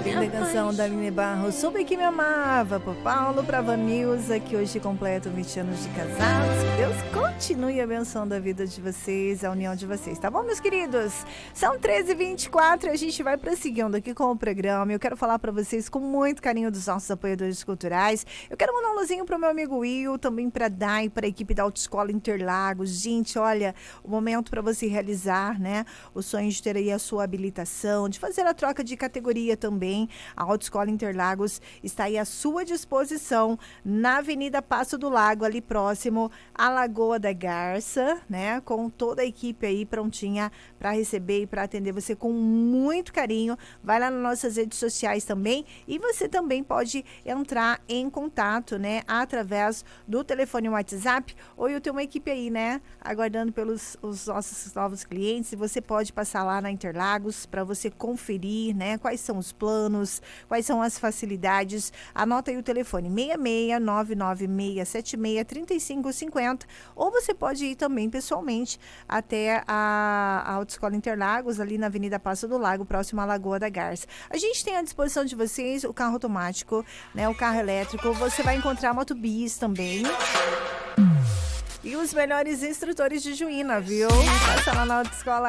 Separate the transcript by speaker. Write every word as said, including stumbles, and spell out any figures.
Speaker 1: Linda canção da Aline Barros, soube que me amava, por Paulo, pra Vanilza, que hoje completam vinte anos de casados. Que Deus continue abençoando a vida de vocês, a união de vocês, tá bom, meus queridos? São treze e vinte e quatro e a gente vai prosseguindo aqui com o programa. Eu quero falar pra vocês com muito carinho dos nossos apoiadores culturais. Eu quero mandar um luzinho pro meu amigo Will, também pra Dai, pra equipe da Autoescola Interlagos. Gente, olha, o momento pra você realizar, né, o sonho de ter aí a sua habilitação, de fazer a troca de categoria também. A Autoescola Interlagos está aí à sua disposição na Avenida Passo do Lago, ali próximo à Lagoa da Garça, né? Com toda a equipe aí prontinha para receber e para atender você com muito carinho. Vai lá nas nossas redes sociais também e você também pode entrar em contato, né? Através do telefone WhatsApp, ou eu tenho uma equipe aí, né? Aguardando pelos os nossos novos clientes, e você pode passar lá na Interlagos para você conferir, né? Quais são os planos, quais são as facilidades. Anota aí o telefone seis seis nove nove seis sete seis três cinco cinco zero, ou você pode ir também pessoalmente até a, a Autoescola Interlagos, ali na Avenida Passo do Lago, próximo à Lagoa da Garça. A gente tem à disposição de vocês o carro automático, né, o carro elétrico, você vai encontrar motobis também. E os melhores instrutores de Juína, viu? Passa lá na Autoescola